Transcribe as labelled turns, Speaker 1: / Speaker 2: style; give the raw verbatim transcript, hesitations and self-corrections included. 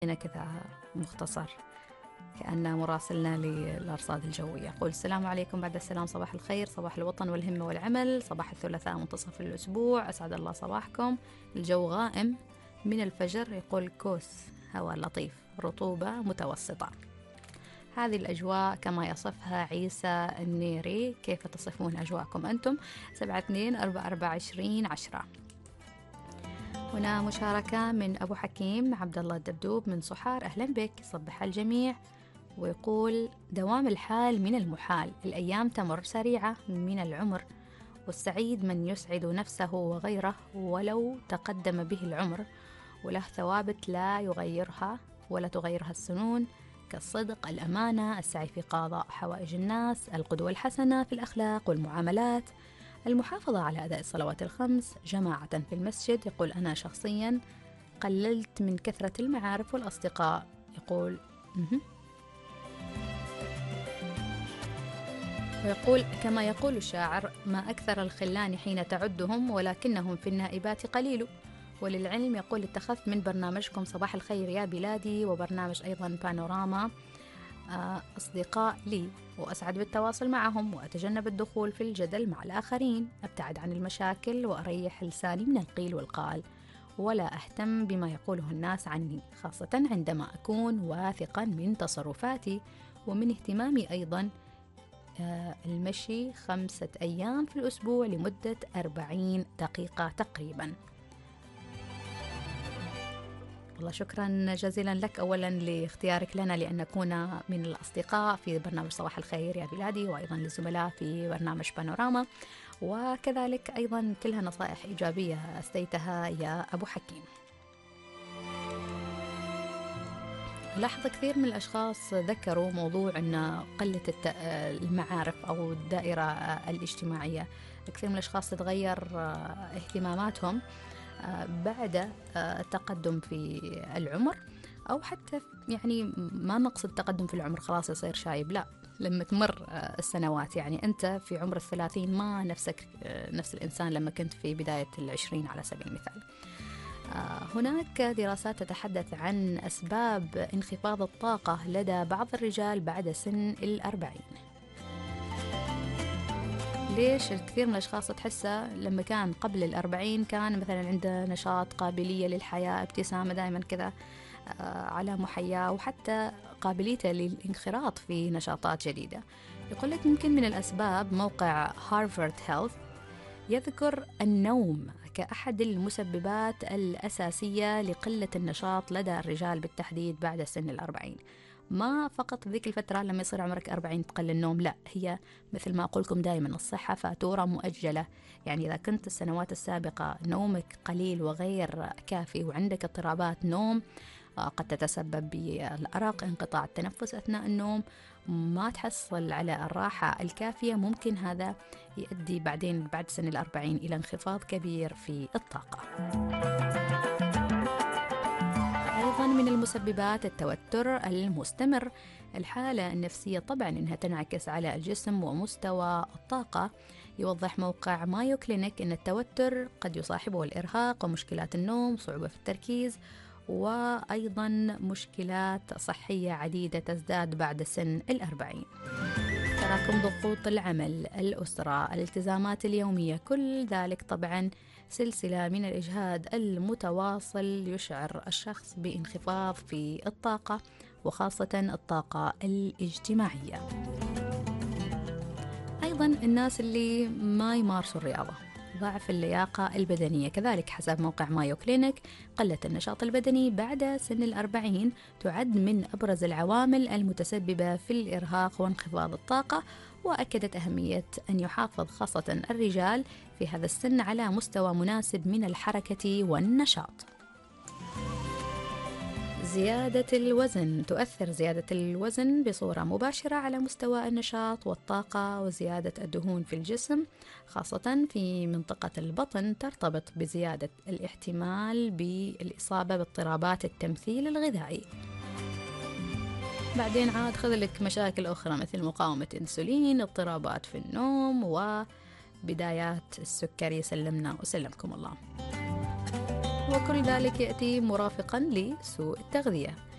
Speaker 1: هنا كذا مختصر كأنه مراسلنا للأرصاد الجوية. يقول: السلام عليكم. بعد السلام، صباح الخير، صباح الوطن والهمة والعمل، صباح الثلاثاء منتصف الأسبوع، أسعد الله صباحكم. الجو غائم من الفجر، يقول كوس، هواء لطيف، رطوبة متوسطة. هذه الأجواء كما يصفها عيسى النيري. كيف تصفون أجواءكم أنتم؟ سبعة اثنين أربعة أربعة عشرين عشرة. هنا مشاركة من أبو حكيم عبد الله الدبدوب من صحار. أهلا بك، صبح الجميع. ويقول: دوام الحال من المحال، الأيام تمر سريعة من العمر، والسعيد من يسعد نفسه وغيره ولو تقدم به العمر، وله ثوابت لا يغيرها ولا تغيرها السنون، كالصدق، الأمانة، السعي في قضاء حوائج الناس، القدوة الحسنة في الأخلاق والمعاملات، المحافظة على أداء الصلوات الخمس، جماعة في المسجد. يقول: أنا شخصيا قللت من كثرة المعارف والأصدقاء. يقول مه. ويقول: كما يقول الشاعر: ما أكثر الخلان حين تعدهم، ولكنهم في النائبات قليل. وللعلم يقول: اتخذت من برنامجكم صباح الخير يا بلادي وبرنامج أيضا بانوراما أصدقاء لي، وأسعد بالتواصل معهم، وأتجنب الدخول في الجدل مع الآخرين، أبتعد عن المشاكل، وأريح لساني من القيل والقال، ولا أهتم بما يقوله الناس عني، خاصة عندما أكون واثقا من تصرفاتي ومن اهتمامي. أيضا المشي خمسة أيام في الأسبوع لمدة أربعين دقيقة تقريبا. والله شكرا جزيلا لك أولا لاختيارك لنا لأن نكون من الأصدقاء في برنامج صباح الخير يا بلادي، وأيضا للزملاء في برنامج بانوراما، وكذلك أيضا كلها نصائح إيجابية أسديتها يا أبو حكيم. لاحظ كثير من الأشخاص ذكروا موضوع أن قلة المعارف أو الدائرة الاجتماعية. كثير من الأشخاص تتغير اهتماماتهم بعد التقدم في العمر، أو حتى يعني ما نقصد التقدم في العمر خلاص يصير شايب، لا، لما تمر السنوات. يعني أنت في عمر الثلاثين ما نفسك نفس الإنسان لما كنت في بداية العشرين على سبيل المثال. هناك دراسات تتحدث عن أسباب انخفاض الطاقة لدى بعض الرجال بعد سن الأربعين. ليش كثير من الأشخاص تحسه لما كان قبل الأربعين كان مثلا عنده نشاط، قابلية للحياة، ابتسامة دائما كذا على محياه، وحتى قابليته للانخراط في نشاطات جديدة. يقول لك ممكن من الأسباب موقع هارفارد هيلث يذكر النوم كأحد المسببات الأساسية لقلة النشاط لدى الرجال بالتحديد بعد سن الأربعين. ما فقط ذيك الفترة لما يصير عمرك أربعين تقل النوم، لا، هي مثل ما أقولكم دائما الصحة فاتورة مؤجلة. يعني إذا كنت السنوات السابقة نومك قليل وغير كافي وعندك اضطرابات نوم قد تتسبب بالأرق، انقطاع التنفس أثناء النوم، ما تحصل على الراحة الكافية، ممكن هذا يؤدي بعدين بعد سن الأربعين إلى انخفاض كبير في الطاقة. أيضا من المسببات التوتر المستمر. الحالة النفسية طبعا إنها تنعكس على الجسم ومستوى الطاقة. يوضح موقع مايو كلينيك أن التوتر قد يصاحبه الإرهاق ومشكلات النوم، صعوبة في التركيز، وأيضا مشكلات صحية عديدة تزداد بعد سن الأربعين. تراكم ضغوط العمل، الأسرة، الالتزامات اليومية، كل ذلك طبعا سلسلة من الإجهاد المتواصل يشعر الشخص بانخفاض في الطاقة، وخاصة الطاقة الاجتماعية. أيضا الناس اللي ما يمارسوا الرياضة، ضعف اللياقة البدنية، كذلك حسب موقع مايو كلينيك قلة النشاط البدني بعد سن الأربعين تعد من أبرز العوامل المتسببة في الإرهاق وانخفاض الطاقة، وأكدت أهمية أن يحافظ خاصة الرجال في هذا السن على مستوى مناسب من الحركة والنشاط. زيادة الوزن. تؤثر زيادة الوزن بصورة مباشرة على مستوى النشاط والطاقة، وزيادة الدهون في الجسم خاصة في منطقة البطن ترتبط بزيادة الاحتمال بالإصابة باضطرابات التمثيل الغذائي. بعدين عاد خذ لك مشاكل أخرى مثل مقاومة إنسولين، اضطرابات في النوم، وبدايات السكري. سلمنا وسلمكم الله. وكل ذلك يأتي مرافقا لسوء التغذية.